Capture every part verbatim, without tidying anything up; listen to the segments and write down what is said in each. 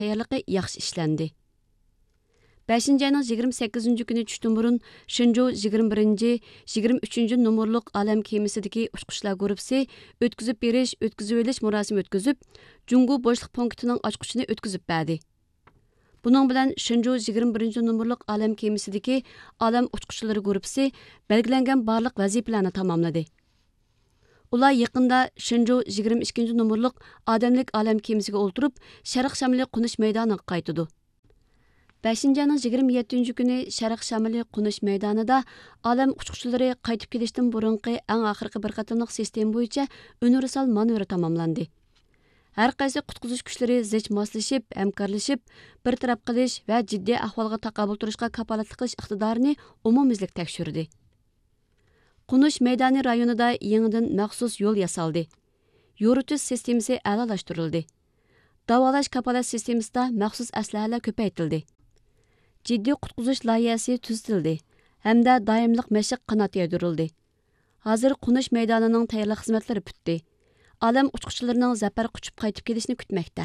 tayyorligi yaxshi ishlandi. beshinchi ayning yigirma sakkizinchi kuni tushdan burun Shinju yigirma birinchi yigirma uchinchi nomerlik alam kemisidagi uçqushlar guruhi o'tkazib berish, o'tkazib olish murosimi o'tkazib, Jungu boshliq punktining ochqichini o'tkazib berdi. Buning bilan Shinju yigirma birinchi nomerlik alam kemisidagi alam uçqushlari guruhi belgilangan barliq vazifalarni tamomladi. Ular yaqinda Shinju yigirma ikkinchi nomerlik odamlik alam kemisiga o'ltirib, Sharq Shamli qo'nish maydoniga qaytdi. beshinchi ayning yigirma yettinchi kuni Sharq Shamli qo'nish maydonida alam uçqushchilari qaytib kelishdan burunqi eng oxirgi bir qatimliq sistema bo'yicha universal manevr tamomlandi. Har qaysi qutqizish kuchlari zich moslashib, hamkorlashib, bir taraf qilish va jiddiy ahvolga taqobil turishga kafolatlik qilish iqtidorini umumyuzlik tekshirdi. Qo'nish maydoni rayonida yangidan maxsus yo'l yasaldi. Yoritish sistemasi a'lolashtirildi. Davolash kafolat sistemasida maxsus aslahalar ko'paytirildi. Jiddiy qutqizish loyihasi tuzitildi hamda doimliq mashq qanot yaydirildi. Hozir qo'nish maydonining tayyorlik xizmatlari bitdi. Alam uçquchilarining zafar quchib qaytib kelishini kutmoqda.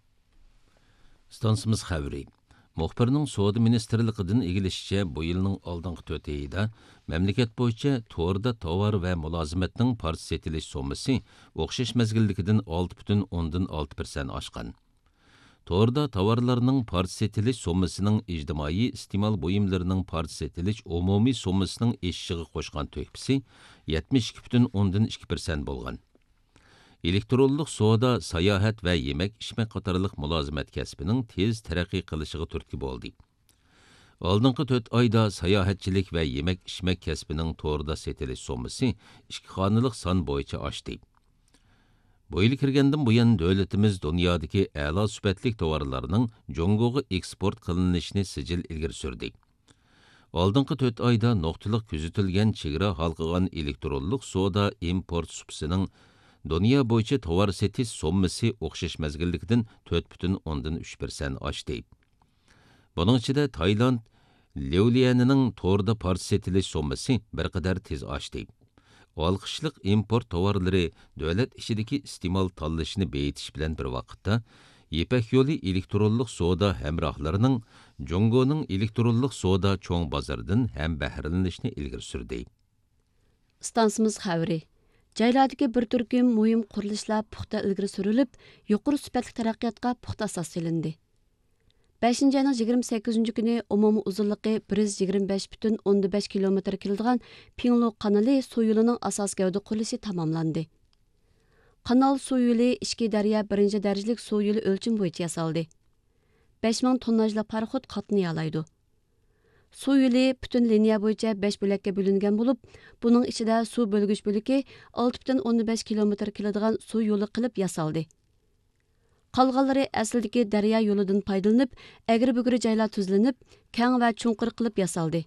Stansimiz xabari. Muxbirning Savdo ministrligidan egilishicha, bu yilning oldingi to'rt oyida mamlakat bo'yicha to'rda tovar va mulozimatning parcha setilish sommasi o'xshash mazgildagidan olti butun o'ndan olti persent oshgan. To'rda tovarlarning parcha setilish sommasining ijtimoiy iste'mol buyumlarining parcha setilish umumiy sommasining eshishiga qo'shgan to'kpisi yetmish ikki butun o'ndan ikki persent bo'lgan. Elektronlik savdo, sayohat va yemek içmek qatorliq mulozimat kasbining tez taraqqiy qilishiga turtki bo'ldi. Oldingi to'rt oyda sayohatchilik va yemek içmek kasbining to'rda setilish sommasi ikki xonalik son bo'yicha oshdi. Bu yil kirgandan buyon davlatimiz dunyodagi a'lo sifatli tovarlarning Jongoga eksport qilinishini sijil ilgari surdi. Oldingi to'rt oyda nuqtaliq kuzatilgan chegara halqagan elektronlik savdo import subsining Dünya bo'yicha tovar setish sommasi o'xshash mazgillikdan to'rt butun o'ndan uch persent oshdi. Buning ichida Tayland Liulianining to'rda parcha setilish sommasi bir qadar tez oshdi. Olqishliq import tovarlari davlat ishidagi iste'mol tanlashini beyitish bilan bir vaqtda Ipak yo'li elektronlik savdo hamrohlarining Jongoning elektronlik savdo cho'ng bozoridan ham bahrilanishni ilgari surdi. Stansimiz xabari. Joylardagi bir turkum muhim qurilishlar puxta ilgari surilib, yuqori sifatli taraqqiyotga puxta asos solindi. beshinchi ayning yigirma sakkizinchi kuni umumiy uzunligi bir yuz yigirma besh butun o'ndan besh kilometr keladigan Pinglu kanali suv yo'lining asos gavda qurilishi tamomlandi. Kanal suv yo'li ikki daryo birinchi darajalik suv yo'li o'lchim bo'yicha yasaldi. besh ming tonnajli paraxod qatnay oladi. Suv yo'li butun liniya bo'yicha besh bo'lakka bo'lingan bo'lib, buning ichida suv bo'lgich bo'ligi olti butun o'ndan besh kilometr keladigan suv yo'li qilib yasaldi. Qolganlari asldagi daryo yo'lidan foydalanib, agri-bugri joylar tuzlanib, keng va chunqur qilib yasaldi.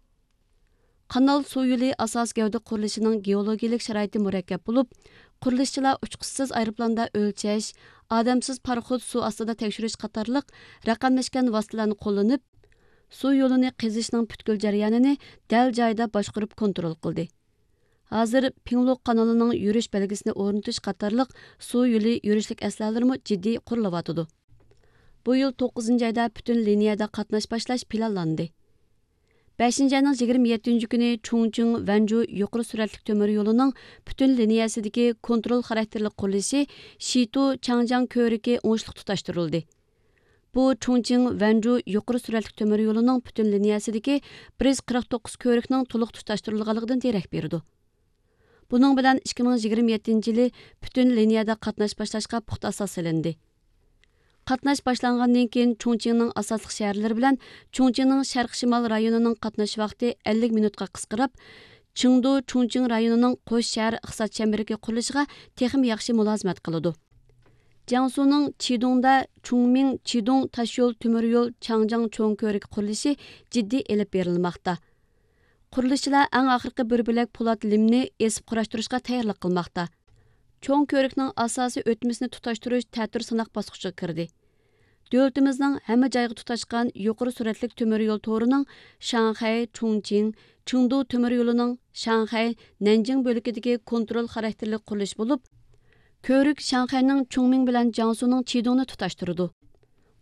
Kanal suv yo'li asos gavda qurilishining geologik sharoiti murakkab bo'lib, qurilishchilar uchquchsiz aeroplanda o'lchash, odamsiz paraxod suv ostida tekshirish qatorliq raqamlashgan vositalarni qo'llanib, suv yo'lini qazishning butkul jarayonini dal joyida boshqarib kontrol qildi. Hozir Pinglu kanalining yurish belgisini o'rnatish qatorliq suv yo'li yurishlik aslarlarimi jiddiy qurilyotidi. Bu yil to'qqizinchi oyda butun liniyada qatnash boshlash planlandi. beshinchi ayning yigirma yettinchi kuni Chongqing Vanju yuqori suratli temir yo'lining butun liniyasidagi kontrol xarakterli qurilishi Shitu Changjiang ko'rigi o'ngishli tutashtirildi. Bu Chongqing Vanju yuqori suratli temir yo'lining butun liniyasidagi bir yuz qirq to'qqiz ko'rikning to'liq tutashtirilganligidan darak berdi. Buning bilan ikki ming yigirma yettinchi yili butun liniyada qatnash boshlashga puxta asos solindi. Qatnash boshlangandan keyin Chongqingning asosliq shaharlari bilan Chongqingning sharq-shimol rayonining qatnash vaqti ellik minutga qisqarib, Chengdu Chongqing rayonining qo'sh shahar iqtisod chemberiga qurilishiga texim yaxshi mulozimat qiladi. Jiangsuning Qidongda Chongming Qidong tashyo'l temir yo'l Changjiang cho'ng ko'rik qurilishi jiddiy elib berilmoqda. Qurilishchilar eng oxirgi bir bo'lak po'lat limni esib qurashtirishga tayyorlik qilmoqda. Cho'ng ko'rikning asosiy o'tmisini tutashtirish ta'tir sinoq bosqichiga kirdi. Davlatimizning hamma joyga tutashgan yuqori suratli temir yo'l to'rining Shanxay, Chongqing, Chengdu temir yo'lining Shanxay, Nanjing bo'lagidagi kontrol xarakterli qurilish bo'lib, ko'rik Shanxayning Chongming bilan Jiangsuning Qidongni tutashtirdi.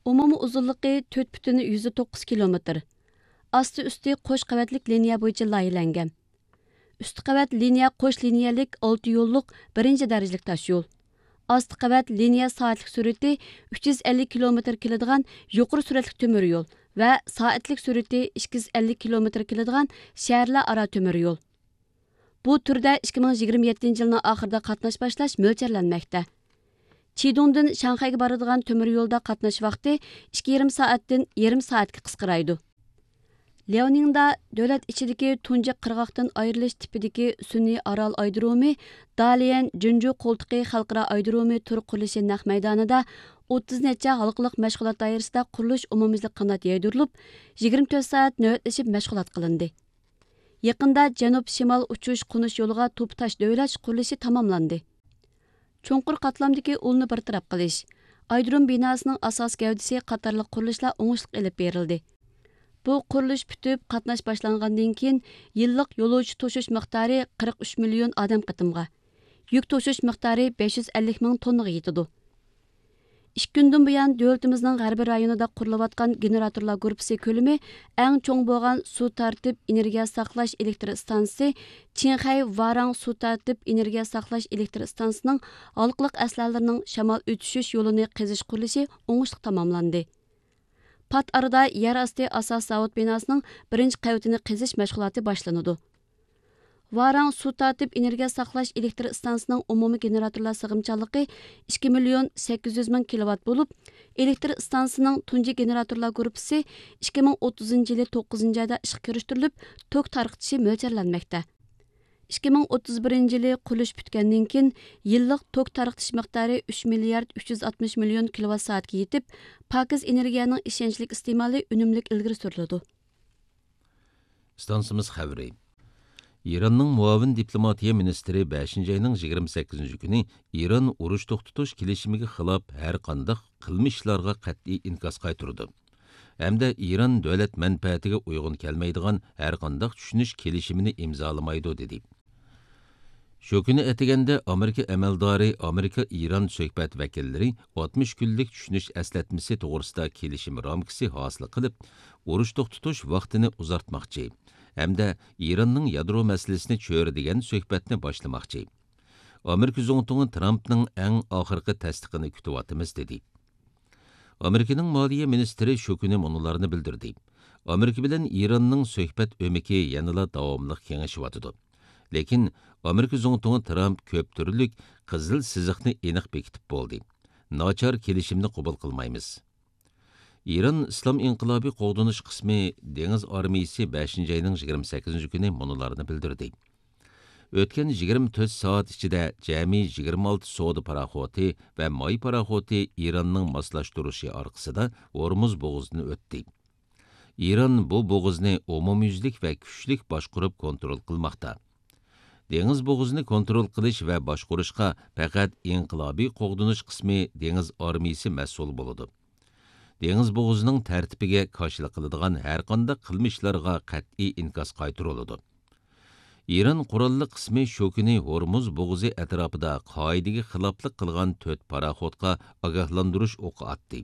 Umumiy uzunligi to'rt butun yuz to'qqiz kilometr. Asti üstü qo'sh qavatlik liniya bo'yicha loyihalangan. Üstü qavat liniya qo'sh liniyalik olti yo'lliq birinchi darajalik tosh yo'l. Asti qavat liniya soatlik sur'ati uch yuz ellik kilometr keladigan yuqori sur'atli temir yo'l va soatlik sur'ati ikki yuz ellik kilometr keladigan shaharlar aro temir yo'l. Bu turda ikki ming yigirma yettinchi yilning oxirida qatnash boshlash mo'ljallanmoqda. Chidongdan Shanxayga boradigan temir yo'lda qatnash vaqti ikki yarim soatdan yarim soatga qisqaraydi. Liaoningda davlat ichidagi tunji qirg'oqdan ayrilish tipidagi sun'iy orol aydromi Dalian Junju qo'ltiqi xalqaro aydromi tur qurilishi naq maydonida o'ttiz necha xalqliq mashg'ulot doirasida qurilish umumiylik qanot yaydirilib, yigirma to'rt soat navbatlashib mashg'ulot qilindi. Yaqinda janub-shimol uchish qo'nish yo'liga to'p tash davlash qurilishi tamomlandi. Cho'nqur qatlamdagi ulni bartaraf qilish, aydrom binosining asos gavdasi qatorliq qurilishlar o'ngishliq elib berildi. Bu qurilish bitib, qatnash boshlangandan keyin yillik yo'lovchi to'shish miqdori qirq uch million odam qitimga, yuk to'shish miqdori besh yuz ellik ming tonnaga yetadi. ikki kundan buyon davlatimizning g'arbiy rayonida qurilayotgan generatorlar guruhi ko'lami eng cho'ng bo'lgan suv tartib energiya saqlash elektr stansiyasi Qinxay Varang suv tartib energiya saqlash elektr stansiyasining halqliq aslarlarining shamol o'tishish yo'lini qazish qurilishi o'ngishli tamomlandi. Pat arada yer asti asos zavod binosining birinchi qavatini qazish mashg'uloti boshlanadi. Varang suv tartib energiya saqlash elektr stansiyasining umumiy generatorlar sig'imchanligi ikki million sakkiz yuz ming kilovat bo'lib, elektr stansiyasining tunji generatorlar guruhi ikki ming o'ttizinchi yili to'qqizinchi oyda ishga kirishtirilib, tok tarqitishi mo'ljallanmoqda. ikki ming o'ttiz birinchi yili qurilish bitgandan keyin yillik tok tarqitish miqdori uch milliard uch yuz oltmish million kilovat soatga yetib, pokiz energiyaning ishonchli iste'moli unumlik ilgari suriladi. Stansimiz xabari. İranның muavin diplomatiya ministri beshinchi ayning yigirma sakkizinchi kuni İran urush to'xtatish kelishimiga xilof har qanday qilmishlarga qat'iy inkas qaytardi. Hamda İran davlat manfaatiga uyg'un kelmaydigan har qanday tushunish kelishimini imzolamaydi dedi. Shu kuni atiganda Amerika amaldori Amerika İran suhbat vakillari oltmish kunlik tushunish eslatmasi to'g'risida kelishim ramkasi hosil qilib, urush to'xtatish vaqtini uzartmoqchi. Hamda İranның yadro masalasini cho'radigan suhbatni boshlamoqchi. Amerika zongtuni Trumpning eng oxirgi tasdiqini kutyapmiz dedi. Amerikaning moliya ministri shu kuni munolarni bildirdi. Amerika bilan İranның suhbat o'miki yanada davomli kengayishyapti. Lekin Amerika zongtuni Trump ko'p turlik qizil siziqni aniq bekitib bo'ldi. Nachar kelishimni qabul qilmaymiz. İran İslam İnqilobiy qo'g'dinish qismi dengiz armiyasi beshinchi ayning yigirma sakkizinchi kuni munolarni bildirdi. O'tgan yigirma to'rt soat ichida jami yigirma olti savdo paraxoti va moy paraxoti İranning moslashtirishi orqasida Hormuz bo'g'izini o'tdi. İran bu bo'g'izni umumyuzlik va kuchlik boshqarib kontrol qilmoqda. Dengiz bo'g'izini kontrol qilish va boshqarishga faqat inqilobiy qo'g'dinish qismi dengiz armiyasi mas'ul bo'ladi. Dengiz bo'g'izining tartibiga qarshilik qiladigan har qanday qilmishlarga qat'iy inkas qaytariladi. İran qurolli qismi shu kuni Hormuz bo'g'izi atrofida qoidaga xiloflik qilgan to'rt paraxotga ogohlantirish o'qi atdi.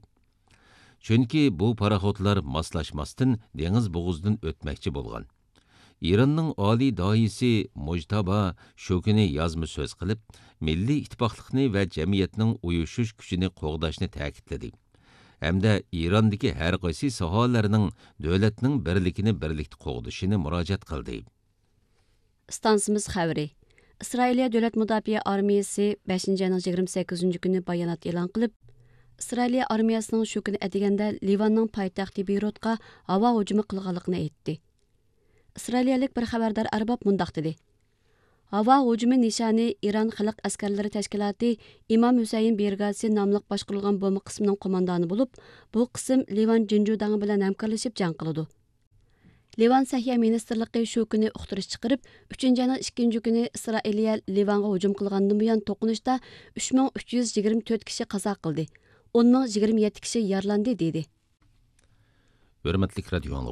Chunki bu paraxotlar moslashmasdan dengiz bo'g'izidan o'tmoqchi bo'lgan. İranning oliy doisi Mujtaba shu kuni yozma so'z qilib, milliy ittifoqlikni va jamiyatning uyushish kuchini qo'g'dashni ta'kidladi. Hamda İrandagi har qaysi sohalarning davlatning birligini birlikda qo'g'dishini murojaat qildi. Stansimiz xabari. Isroiliya davlat mudofaa armiyasi beshinchi ayning yigirma sakkizinchi kuni bayonot e'lon qilib, Isroiliya armiyasining shu kuni atiganda Livanning poytaxti Beyrutga havo hujumi qilganligini aytdi. İsrailiyalik bir xabardor arbab mundaq dedi. Havo hujumi nishoni İran xalq askarlari tashkiloti İmam Hüseyin Brigasi nomli boshqarilgan bomba qismining qo'mondoni bo'lib, bu qism Livan Jinjudangi bilan hamkorlashib jang qiladi. Livan Sahya ministerligi shu kuni uqtirish chiqarib, uchinchi ayning ikkinchi kuni Isroiliya Livanga hujum qilgandan buyon to'qinishda uch ming uch yuz yigirma to'rt kishi qazo qildi. o'n ming yigirma yetti kishi yaralandi dedi. Hurmatli radio